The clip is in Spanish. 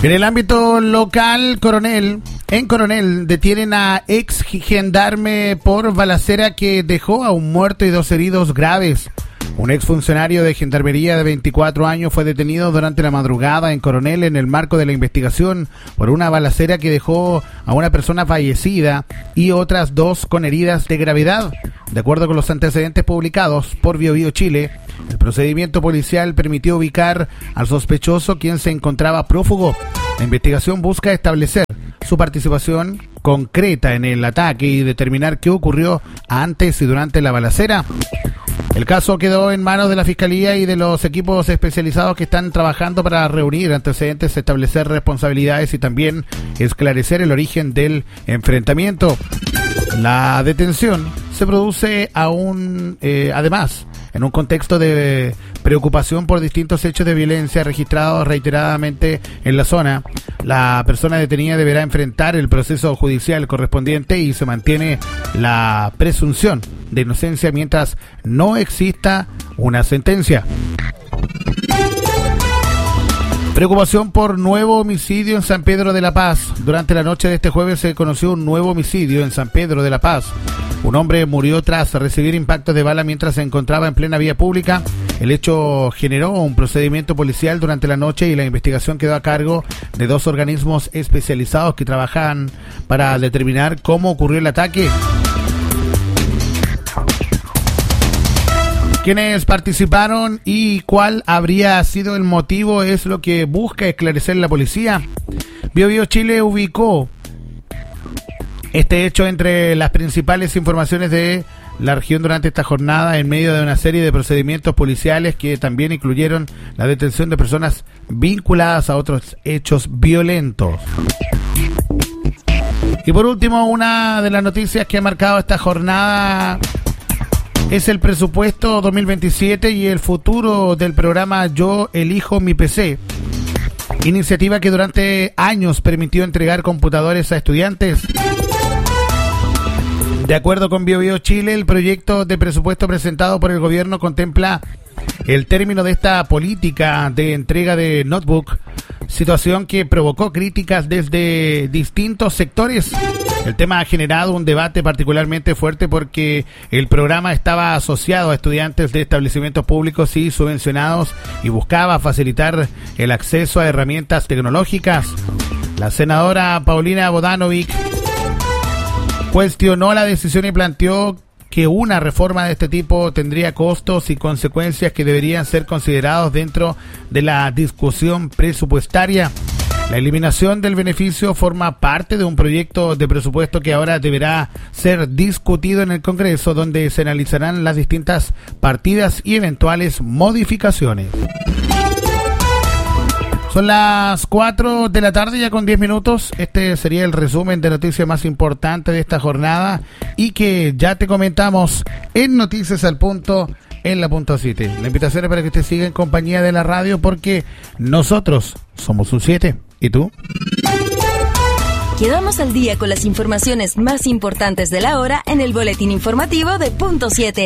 En el ámbito local, en Coronel detienen a ex gendarme por balacera que dejó a un muerto y 2 heridos graves. Un exfuncionario de Gendarmería de 24 años fue detenido durante la madrugada en Coronel en el marco de la investigación por una balacera que dejó a una persona fallecida y otras 2 con heridas de gravedad. De acuerdo con los antecedentes publicados por BioBio Chile, el procedimiento policial permitió ubicar al sospechoso, quien se encontraba prófugo. La investigación busca establecer su participación concreta en el ataque y determinar qué ocurrió antes y durante la balacera. El caso quedó en manos de la Fiscalía y de los equipos especializados que están trabajando para reunir antecedentes, establecer responsabilidades y también esclarecer el origen del enfrentamiento. La detención se produce además en un contexto de preocupación por distintos hechos de violencia registrados reiteradamente en la zona. La persona detenida deberá enfrentar el proceso judicial correspondiente y se mantiene la presunción de inocencia mientras no exista una sentencia. Preocupación por nuevo homicidio en San Pedro de la Paz. Durante la noche de este jueves se conoció un nuevo homicidio en San Pedro de la Paz. Un hombre murió tras recibir impactos de bala mientras se encontraba en plena vía pública. El hecho generó un procedimiento policial durante la noche y la investigación quedó a cargo de 2 organismos especializados que trabajan para determinar cómo ocurrió el ataque. ¿Quiénes participaron y cuál habría sido el motivo? Es lo que busca esclarecer la policía. BioBio Chile ubicó este hecho entre las principales informaciones de la región durante esta jornada en medio de una serie de procedimientos policiales que también incluyeron la detención de personas vinculadas a otros hechos violentos. Y por último, una de las noticias que ha marcado esta jornada es el presupuesto 2027 y el futuro del programa Yo Elijo Mi PC, iniciativa que durante años permitió entregar computadores a estudiantes. De acuerdo con BioBio Chile, el proyecto de presupuesto presentado por el gobierno contempla el término de esta política de entrega de notebook, situación que provocó críticas desde distintos sectores. El tema ha generado un debate particularmente fuerte porque el programa estaba asociado a estudiantes de establecimientos públicos y subvencionados y buscaba facilitar el acceso a herramientas tecnológicas. La senadora Paulina Bodanovic cuestionó la decisión y planteó que una reforma de este tipo tendría costos y consecuencias que deberían ser considerados dentro de la discusión presupuestaria. La eliminación del beneficio forma parte de un proyecto de presupuesto que ahora deberá ser discutido en el Congreso, donde se analizarán las distintas partidas y eventuales modificaciones. Son las 4 de la tarde, ya con 10 minutos. Este sería el resumen de noticias más importantes de esta jornada y que ya te comentamos en Noticias al Punto, en la Punto 7. La invitación es para que usted siga en compañía de la radio porque nosotros somos un 7. ¿Y tú? Quedamos al día con las informaciones más importantes de la hora en el boletín informativo de Punto 7.